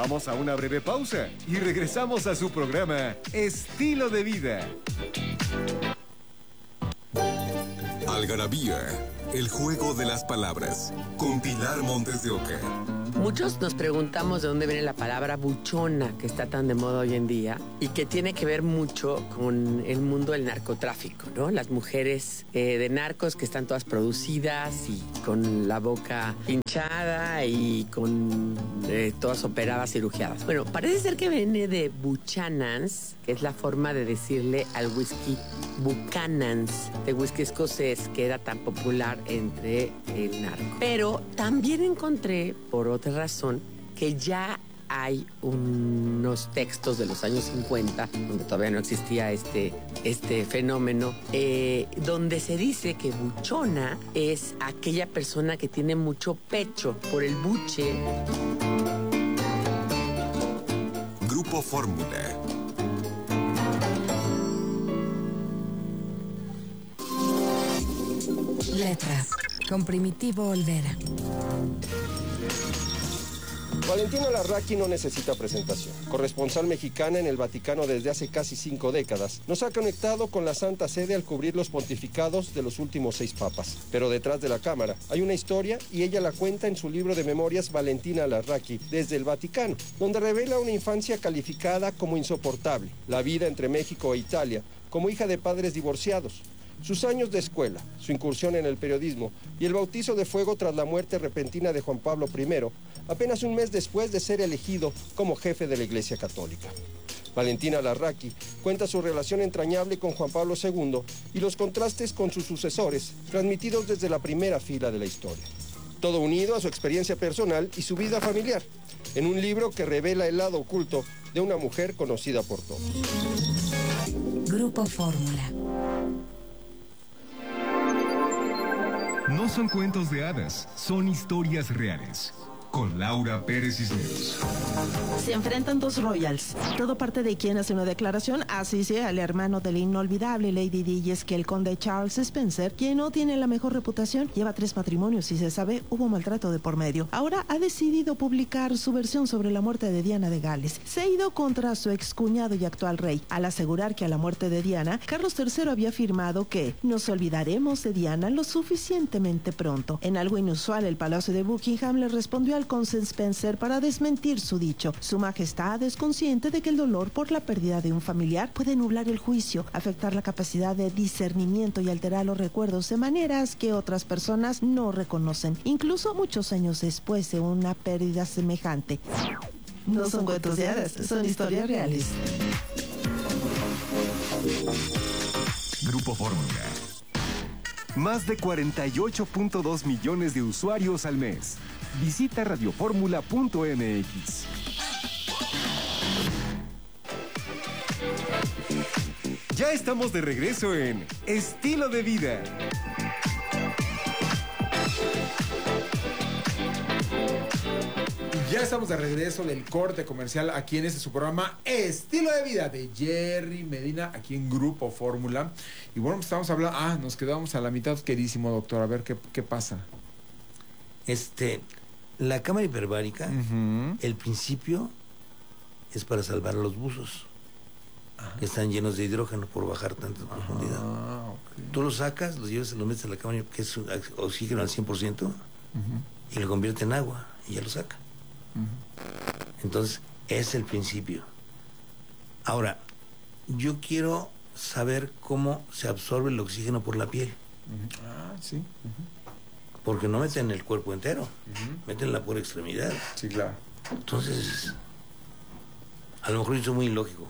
Vamos a una breve pausa y regresamos a su programa Estilo de Vida. Algarabía, el juego de las palabras, con Pilar Montes de Oca. Muchos nos preguntamos de dónde viene la palabra buchona, que está tan de moda hoy en día, y que tiene que ver mucho con el mundo del narcotráfico, ¿no? Las mujeres de narcos que están todas producidas y con la boca hinchada y con todas operadas, cirugiadas. Bueno, parece ser que viene de Buchanans, que es la forma de decirle al whisky Buchanan's, de whisky escocés, que era tan popular entre el narco. Pero también encontré, por otra razón, que ya hay unos textos de los años 50, donde todavía no existía este fenómeno, donde se dice que buchona es aquella persona que tiene mucho pecho por el buche. Grupo Fórmula. Letras, con Primitivo Olvera. Valentina Larraqui no necesita presentación. Corresponsal mexicana en el Vaticano desde hace casi 5 décadas, nos ha conectado con la Santa Sede al cubrir los pontificados de los últimos 6 papas. Pero detrás de la cámara hay una historia y ella la cuenta en su libro de memorias Valentina Larraqui desde el Vaticano, donde revela una infancia calificada como insoportable, la vida entre México e Italia, como hija de padres divorciados, sus años de escuela, su incursión en el periodismo y el bautizo de fuego tras la muerte repentina de Juan Pablo I, apenas un mes después de ser elegido como jefe de la Iglesia Católica. Valentina Larraqui cuenta su relación entrañable con Juan Pablo II y los contrastes con sus sucesores, transmitidos desde la primera fila de la historia. Todo unido a su experiencia personal y su vida familiar, en un libro que revela el lado oculto de una mujer conocida por todos. Grupo Fórmula. No son cuentos de hadas, son historias reales. Con Laura Pérez Cisneros. Se enfrentan dos royals. Todo parte de quien hace una declaración, así sea el hermano de la inolvidable Lady Di, y es que el conde Charles Spencer, quien no tiene la mejor reputación, lleva 3 matrimonios y se sabe hubo maltrato de por medio. Ahora ha decidido publicar su versión sobre la muerte de Diana de Gales. Se ha ido contra su excuñado y actual rey, al asegurar que a la muerte de Diana, Carlos III había afirmado que nos olvidaremos de Diana lo suficientemente pronto. En algo inusual, el Palacio de Buckingham le respondió al conde Spencer para desmentir su dicho. Su majestad es consciente de que el dolor por la pérdida de un familiar puede nublar el juicio, afectar la capacidad de discernimiento y alterar los recuerdos de maneras que otras personas no reconocen, incluso muchos años después de una pérdida semejante. No son cuentos de hadas, son historias reales. Grupo Fórmula. Más de 48.2 millones de usuarios al mes. Visita radioformula.mx. Ya estamos de regreso en Estilo de Vida. Ya estamos de regreso del corte comercial aquí en su programa Estilo de Vida de Jerry Medina, aquí en Grupo Fórmula. Y bueno, pues estamos hablando, nos quedamos a la mitad, queridísimo doctor, a ver qué pasa. La cámara hiperbárica, el principio es para salvar a los buzos, que están llenos de hidrógeno por bajar tanta profundidad. Okay. Tú los sacas, los llevas, los metes a la cámara, que es oxígeno al 100%, y lo convierte en agua, y ya lo saca. Entonces, es el principio. Ahora, yo quiero saber cómo se absorbe el oxígeno por la piel. Sí. Porque no meten el cuerpo entero, meten la pura extremidad. Sí, claro. Entonces, a lo mejor eso es muy ilógico.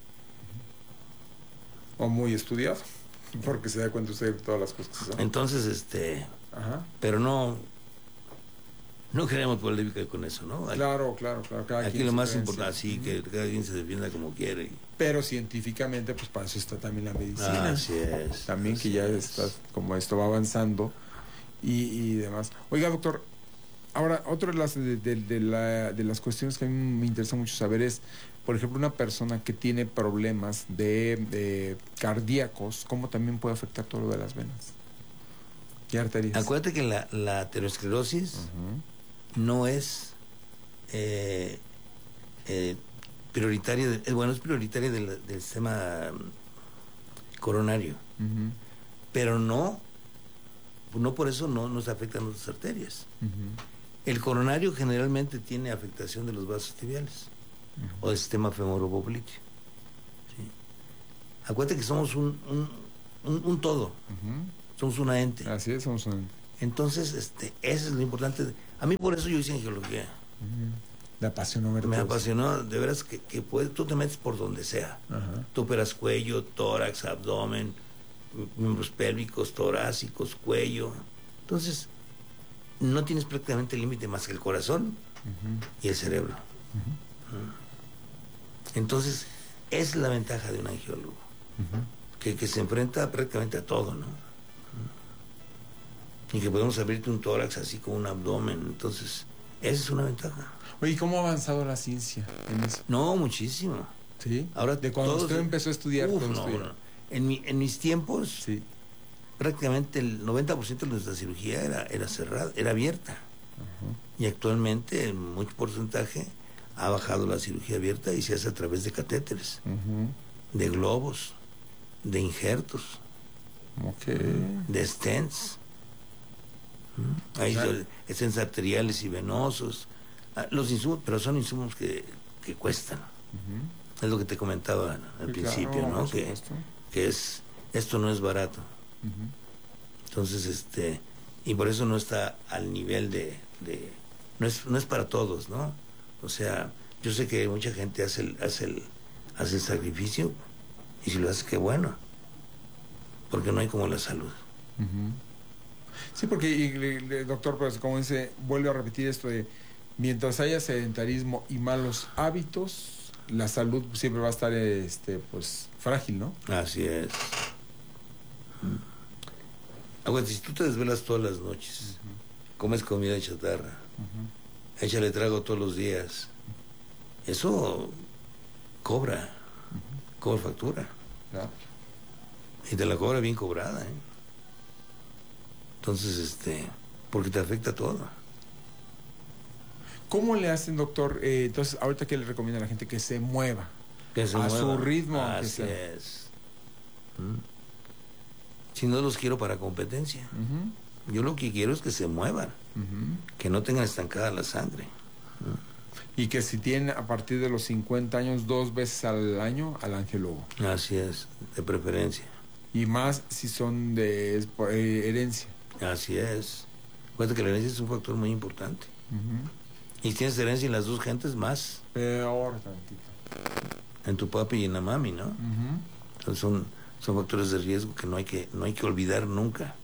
O muy estudiado, porque se da cuenta usted de todas las cosas que son. Entonces, pero no queremos polémica con eso, ¿no? Claro. Aquí lo más importante, sí, que cada quien se defienda como quiere. Pero científicamente, pues para eso está también la medicina. Así es. También así que ya está, como esto va avanzando y demás. Oiga, doctor, ahora, otra de las cuestiones que a mí me interesa mucho saber es, por ejemplo, una persona que tiene problemas de cardíacos, ¿cómo también puede afectar todo lo de las venas y arterias? Acuérdate que la aterosclerosis no es prioritaria, es prioritaria del sistema coronario, pero no por eso no nos afectan otras arterias. El coronario generalmente tiene afectación de los vasos tibiales o del sistema femoropopliteo. ¿Sí? Acuérdate que somos un todo, somos una ente. Así es, somos una ente. Entonces, eso es lo importante. A mí por eso yo hice angiología. Me apasionó ver Me todo apasionó, de veras que tú te metes por donde sea. Tú operas cuello, tórax, abdomen, miembros pélvicos, torácicos, cuello. Entonces, no tienes prácticamente límite más que el corazón y el cerebro. Entonces, es la ventaja de un angiólogo, que se enfrenta prácticamente a todo, ¿no? Y que podemos abrirte un tórax así como un abdomen. Entonces, esa es una ventaja. Oye, ¿cómo ha avanzado la ciencia en eso? No, muchísimo. ¿Sí? Ahora, de cuando usted empezó a estudiar. En mis tiempos, prácticamente el 90% de nuestra cirugía era cerrada, era abierta. Y actualmente, en mucho porcentaje, ha bajado la cirugía abierta y se hace a través de catéteres, de globos, de injertos, de stents. Hay stents arteriales y venosos. Los insumos, pero son insumos que cuestan. Es lo que te comentaba al principio, claro, ¿no? Que esto no es barato. Entonces, y por eso no está al nivel no es para todos, ¿no? O sea, yo sé que mucha gente hace el sacrificio, y si lo hace, qué bueno, porque no hay como la salud. Sí, porque, doctor, pues como dice, vuelve a repetir esto de, mientras haya sedentarismo y malos hábitos, la salud siempre va a estar, pues, frágil, ¿no? Así es. Aguanta, si tú te desvelas todas las noches, comes comida chatarra, échale trago todos los días, eso cobra factura. Claro. Y te la cobra bien cobrada, ¿eh? Entonces, porque te afecta todo. ¿Cómo le hacen, doctor? Entonces, ahorita, ¿qué le recomienda a la gente? Que se mueva. Que se a mueva. Su ritmo. Así es. Si no los quiero para competencia. Yo lo que quiero es que se muevan. Que no tengan estancada la sangre. Y que si tienen a partir de los 50 años, 2 veces al año, al angiólogo. Así es, de preferencia. Y más si son de herencia. Así es. Cuenta que la herencia es un factor muy importante. Y si tienes herencia en las dos gentes, más. Peor tantito. En tu papi y en la mami, ¿no? Entonces son factores de riesgo que no hay que olvidar nunca.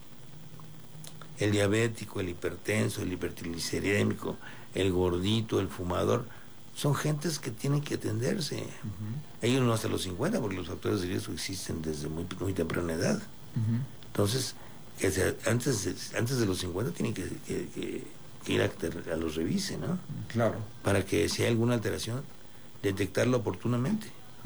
El diabético, el hipertenso, el hipertriglicerémico, el gordito, el fumador, son gentes que tienen que atenderse. Ellos no hasta los 50, porque los factores de riesgo existen desde muy temprana edad. Entonces, antes de los 50 tienen que ir a los revise, ¿no? Claro. Para que si hay alguna alteración, detectarla oportunamente.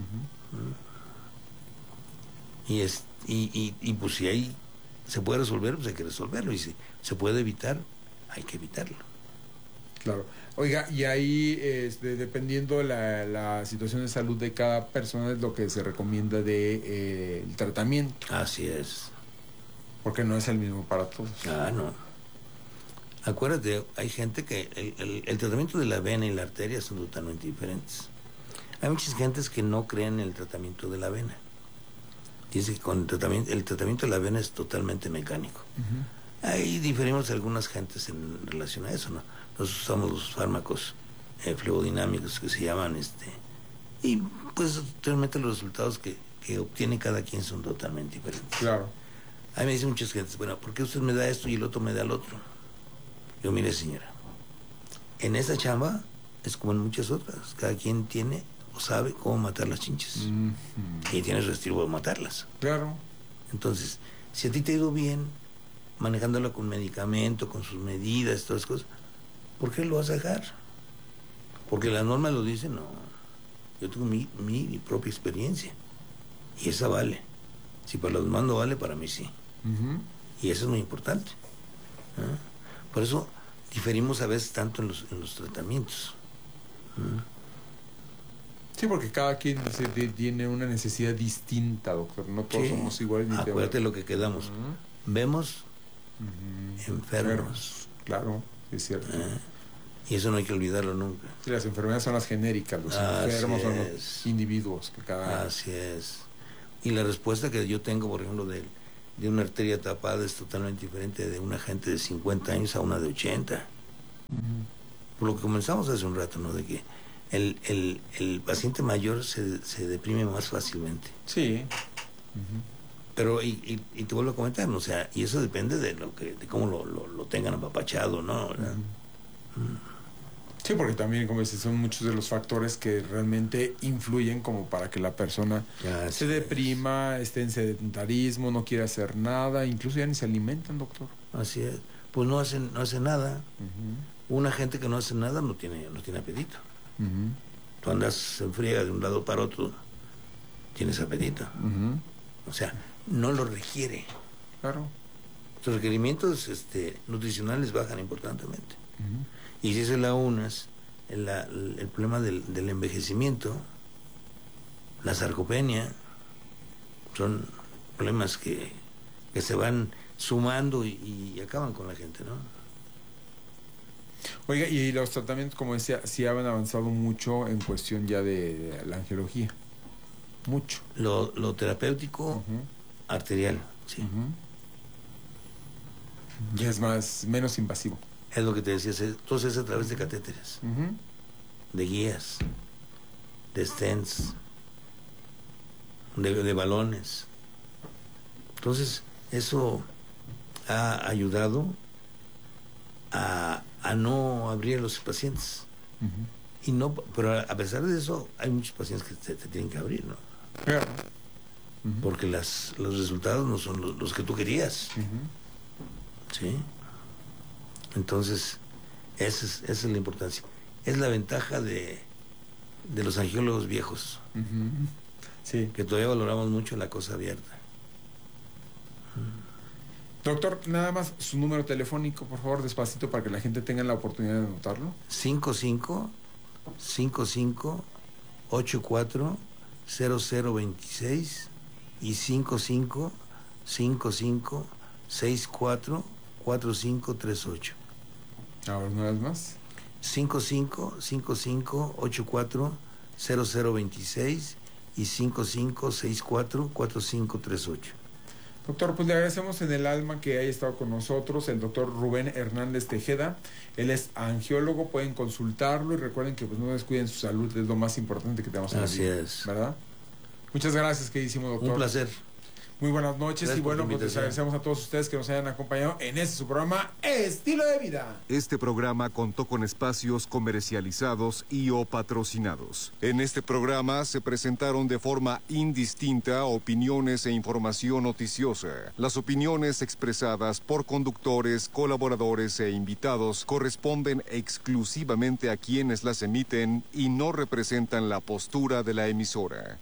Y pues si hay se puede resolver, pues hay que resolverlo, y si se puede evitar, hay que evitarlo. Claro. Oiga, y ahí, dependiendo la situación de salud de cada persona, es lo que se recomienda el tratamiento. Así es. Porque no es el mismo para todos. Ah, no. Acuérdate, hay gente que el tratamiento de la vena y la arteria son totalmente diferentes. Hay muchas gentes que no creen en el tratamiento de la vena. Dice que con el tratamiento de la vena es totalmente mecánico. Ahí diferimos algunas gentes en relación a eso, ¿no? Nosotros usamos los fármacos fluidinámicos que se llaman, y pues realmente los resultados que obtiene cada quien son totalmente diferentes. Claro. Ahí me dicen muchas gentes, bueno, ¿por qué usted me da esto y el otro me da el otro? Yo, mire, señora, en esa chamba es como en muchas otras. Cada quien tiene o sabe cómo matar las chinches. Y tiene el restivo de matarlas. Claro. Entonces, si a ti te ha ido bien manejándola con medicamento, con sus medidas, todas las cosas, ¿por qué lo vas a dejar? Porque la norma lo dice, no. Yo tengo mi propia experiencia. Y esa vale. Si para los demás no vale, para mí sí. Y eso es muy importante. Por eso diferimos a veces tanto en los tratamientos. Sí, porque cada quien tiene una necesidad distinta, doctor. No todos somos iguales. Ni acuérdate lo que quedamos. Vemos enfermos. Claro, es cierto. Y eso no hay que olvidarlo nunca. Sí, las enfermedades son las genéricas, los enfermos son los individuos. Así es. Y la respuesta que yo tengo, por ejemplo, de una arteria tapada es totalmente diferente de una gente de 50 años a una de 80. Por lo que comenzamos hace un rato, ¿no? De que el paciente mayor se deprime más fácilmente. Sí. Pero, y te vuelvo a comentar, ¿no? O sea, y eso depende de cómo lo tengan apapachado, ¿no? Sí, porque también, como dices, son muchos de los factores que realmente influyen como para que la persona se deprima, esté en sedentarismo, no quiera hacer nada, incluso ya ni se alimentan, doctor. Así es. Pues no hacen nada. Una gente que no hace nada no tiene apetito. Tú andas en friega de un lado para otro, tienes apetito. O sea, no lo requiere. Claro. Los requerimientos nutricionales bajan importantemente. Y si se la unas, el problema del envejecimiento, la sarcopenia, son problemas que se van sumando y acaban con la gente, ¿no? Oiga, y los tratamientos, como decía, sí han avanzado mucho en cuestión ya de la angiología. Mucho. Lo terapéutico arterial, sí. Y es menos invasivo. Es lo que te decía, todo es a través de catéteres, de guías, de stents, de balones. Entonces, eso ha ayudado a no abrir a los pacientes. Y no, pero a pesar de eso, hay muchos pacientes que te tienen que abrir, ¿no? Claro. Porque los resultados no son los que tú querías. ¿Sí? Entonces, esa es la importancia. Es la ventaja de los angiólogos viejos. Sí. Que todavía valoramos mucho la cosa abierta. Doctor, nada más su número telefónico, por favor, despacito, para que la gente tenga la oportunidad de anotarlo. 55-55-84-0026 y 55-55-64-4538. Ahora, una vez más. 55-55-84-0026 y 55-64-4538. Doctor, pues le agradecemos en el alma que haya estado con nosotros el doctor Rubén Hernández Tejeda. Él es angiólogo, pueden consultarlo y recuerden que pues no descuiden su salud, es lo más importante que tenemos en la vida. Así es. ¿Verdad? Muchas gracias, queridísimo doctor. Un placer. Muy buenas noches. Gracias. Y bueno, pues les agradecemos a todos ustedes que nos hayan acompañado en su programa Estilo de Vida. Este programa contó con espacios comercializados y o patrocinados. En este programa se presentaron de forma indistinta opiniones e información noticiosa. Las opiniones expresadas por conductores, colaboradores e invitados corresponden exclusivamente a quienes las emiten y no representan la postura de la emisora.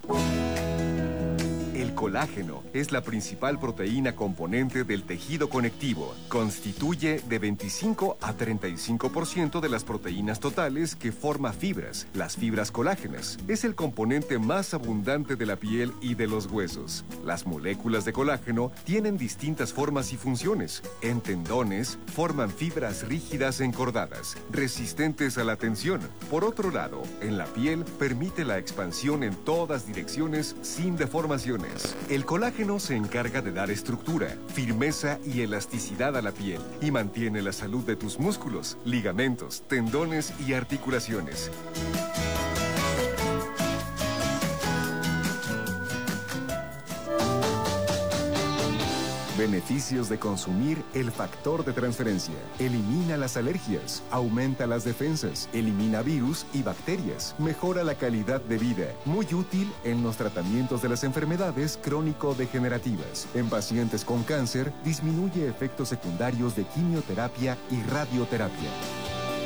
El colágeno es la principal proteína componente del tejido conectivo. Constituye de 25 a 35% de las proteínas totales que forma fibras, las fibras colágenas. Es el componente más abundante de la piel y de los huesos. Las moléculas de colágeno tienen distintas formas y funciones. En tendones, forman fibras rígidas encordadas, resistentes a la tensión. Por otro lado, en la piel, permite la expansión en todas direcciones sin deformaciones. El colágeno se encarga de dar estructura, firmeza y elasticidad a la piel y mantiene la salud de tus músculos, ligamentos, tendones y articulaciones. Beneficios de consumir el factor de transferencia. Elimina las alergias, aumenta las defensas, elimina virus y bacterias, mejora la calidad de vida. Muy útil en los tratamientos de las enfermedades crónico-degenerativas. En pacientes con cáncer, disminuye efectos secundarios de quimioterapia y radioterapia.